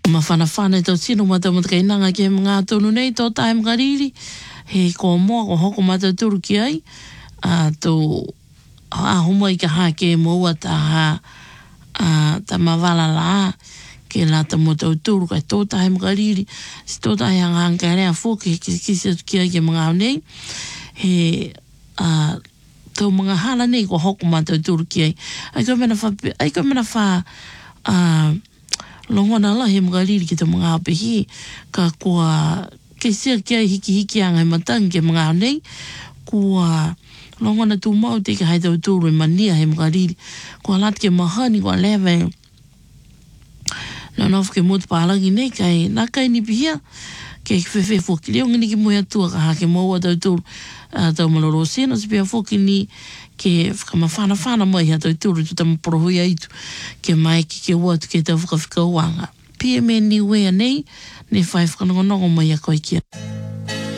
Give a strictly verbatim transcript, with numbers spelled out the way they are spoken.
mawhanawhana i tau tino mata mata kai nanga ke mga tonu nei tō tae mga riri he ko moa ko hoko mata turu ki ai a tō a huma i ka ha ke moa ta ha a ta mawala la ke la ta mo tau turu kai tō tae mga riri si tō tae hanga hanga rea fōke ki kisi ki ai ke mga nei he a tō mga hala nei ko hoko mata turu ki ai ai ko mena wha ai ko mena wha a longona la he mga riri ki tō mga apehi ka kua ke sia kia hiki hiki anga matang ke mga nei kua longona tu mau te ka hai tau tūru e mania he mga riri kua lat ke mahani kua lewe na nof ke motu pālangi nei kai nā kai ni pihia ke whewhe whoki leo ngini ki moe atua ka hake maua tau tūru tau maloro sena si pia whoki ni ke whakamawhana whana mai ha tau tūru tu tamu porohui aitu ke mai ki ke watu ke tau whakawhika uanga. Pia me ni wea nei, ne whai whakanongonongo mai a koe kia.